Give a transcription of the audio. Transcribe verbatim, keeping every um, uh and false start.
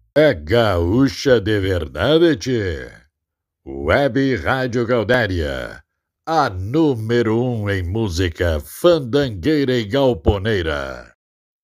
É gaúcha de verdade, tchê. Web Rádio Gaudéria, a número um em música fandangueira e galponeira.